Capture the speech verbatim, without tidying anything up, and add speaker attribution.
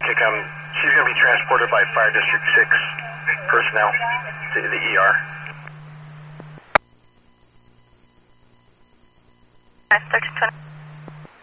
Speaker 1: Okay, come. She's going to be transported by Fire District six personnel to the E R.
Speaker 2: thirteen twenty.